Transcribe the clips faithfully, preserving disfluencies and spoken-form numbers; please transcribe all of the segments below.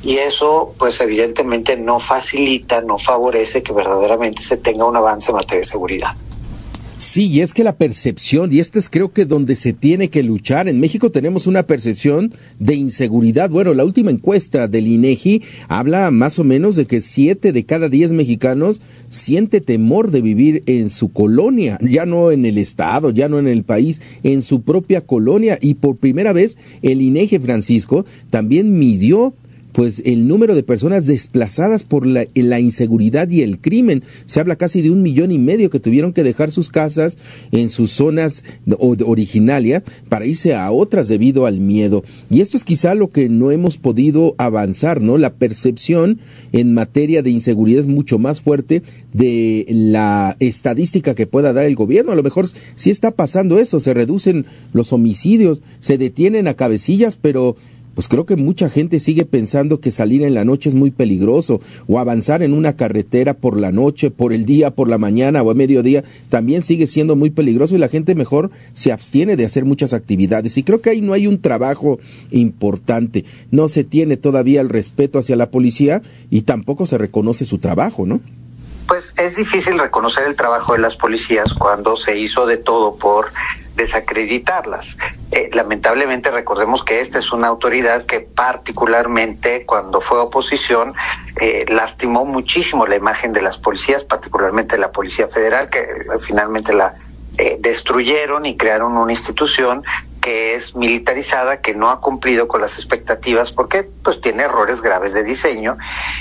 y eso pues evidentemente no facilita, no favorece que verdaderamente se tenga un avance en materia de seguridad. Sí, y es que la percepción, y este es creo que donde se tiene que luchar, en México tenemos una percepción de inseguridad. Bueno, la última encuesta del INEGI habla más o menos de que siete de cada diez mexicanos siente temor de vivir en su colonia, ya no en el estado, ya no en el país, en su propia colonia, y por primera vez el INEGI, Francisco, también midió pues el número de personas desplazadas por la, la inseguridad y el crimen. Se habla casi de un millón y medio que tuvieron que dejar sus casas en sus zonas originarias para irse a otras debido al miedo. Y esto es quizá lo que no hemos podido avanzar, ¿no? La percepción en materia de inseguridad es mucho más fuerte de la estadística que pueda dar el gobierno. A lo mejor sí está pasando eso, se reducen los homicidios, se detienen a cabecillas, pero pues creo que mucha gente sigue pensando que salir en la noche es muy peligroso, o avanzar en una carretera por la noche, por el día, por la mañana o a mediodía, también sigue siendo muy peligroso, y la gente mejor se abstiene de hacer muchas actividades. Y creo que ahí no hay un trabajo importante, no se tiene todavía el respeto hacia la policía y tampoco se reconoce su trabajo, ¿no? Pues es difícil reconocer el trabajo de las policías cuando se hizo de todo por desacreditarlas. Eh, lamentablemente recordemos que esta es una autoridad que particularmente cuando fue oposición eh, lastimó muchísimo la imagen de las policías, particularmente la Policía Federal, que eh, finalmente la eh, destruyeron y crearon una institución que es militarizada, que no ha cumplido con las expectativas porque pues tiene errores graves de diseño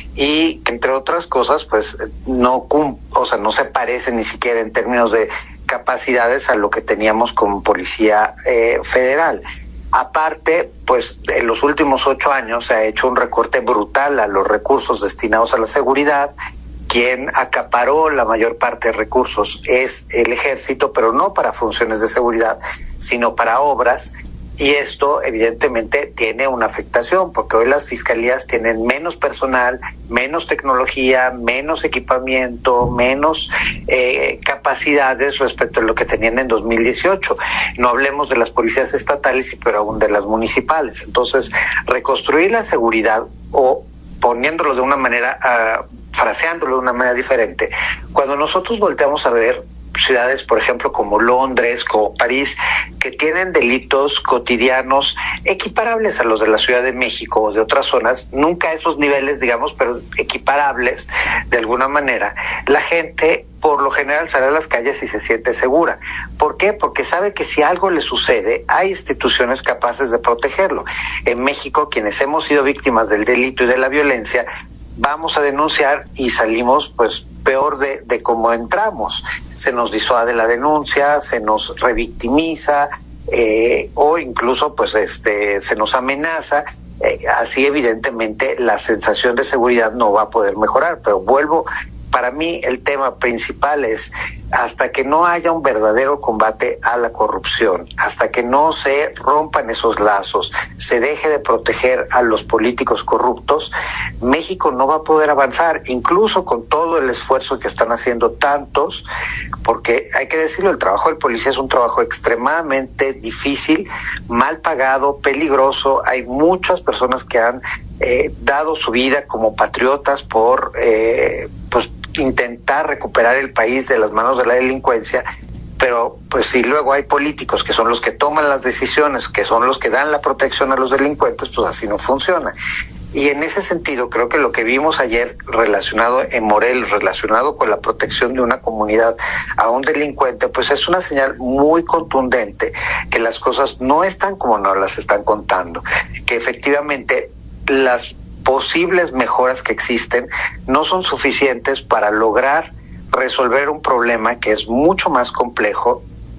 y entre otras cosas pues no cum- o sea, no se parece ni siquiera en términos de capacidades a lo que teníamos como Policía eh, Federal. Aparte, pues en los últimos ocho años se ha hecho un recorte brutal a los recursos destinados a la seguridad. Quien acaparó la mayor parte de recursos es el ejército, pero no para funciones de seguridad, sino para obras, y esto evidentemente tiene una afectación, porque hoy las fiscalías tienen menos personal, menos tecnología, menos equipamiento, menos eh, capacidades respecto a lo que tenían en dos mil dieciocho. No hablemos de las policías estatales, pero aún de las municipales. Entonces, reconstruir la seguridad, o poniéndolo de una manera, uh, fraseándolo de una manera diferente, cuando nosotros volteamos a ver ciudades, por ejemplo, como Londres, como París, que tienen delitos cotidianos equiparables a los de la Ciudad de México o de otras zonas, nunca a esos niveles, digamos, pero equiparables de alguna manera, la gente por lo general sale a las calles y se siente segura. ¿Por qué? Porque sabe que si algo le sucede, hay instituciones capaces de protegerlo. En México, quienes hemos sido víctimas del delito y de la violencia, vamos a denunciar y salimos pues peor de, de cómo entramos. Se nos disuade la denuncia, se nos revictimiza eh, o incluso pues este se nos amenaza. Eh, así evidentemente la sensación de seguridad no va a poder mejorar, pero vuelvo, para mí el tema principal es hasta que no haya un verdadero combate a la corrupción, hasta que no se rompan esos lazos, se deje de proteger a los políticos corruptos, México no va a poder avanzar, incluso con todo el esfuerzo que están haciendo tantos, porque hay que decirlo, el trabajo del policía es un trabajo extremadamente difícil, mal pagado, peligroso. Hay muchas personas que han eh, dado su vida como patriotas por eh, pues intentar recuperar el país de las manos de la delincuencia, pero pues si luego hay políticos que son los que toman las decisiones, que son los que dan la protección a los delincuentes, pues así no funciona. Y en ese sentido creo que lo que vimos ayer relacionado en Morelos, relacionado con la protección de una comunidad a un delincuente, pues es una señal muy contundente que las cosas no están como nos las están contando, que efectivamente las posibles mejoras que existen no son suficientes para lograr resolver un problema que es mucho más complejo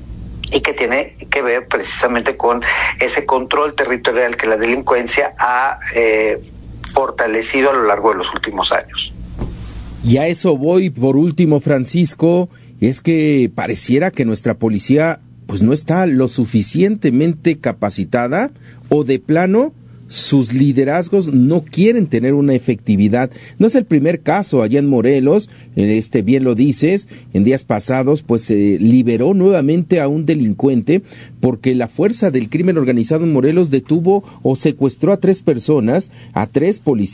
y que tiene que ver precisamente con ese control territorial que la delincuencia ha eh, fortalecido a lo largo de los últimos años. Y a eso voy por último, Francisco, es que pareciera que nuestra policía pues no está lo suficientemente capacitada, o de plano sus liderazgos no quieren tener una efectividad. No es el primer caso allá en Morelos, este bien lo dices, en días pasados pues se liberó nuevamente a un delincuente porque la fuerza del crimen organizado en Morelos detuvo o secuestró a tres personas, a tres policías